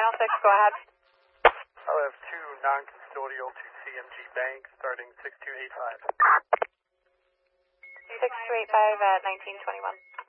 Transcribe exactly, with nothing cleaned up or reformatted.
Ground six, go ahead. I'll have two non-custodial to C M G Bank starting six two eight five. six two eight five at nineteen twenty-one.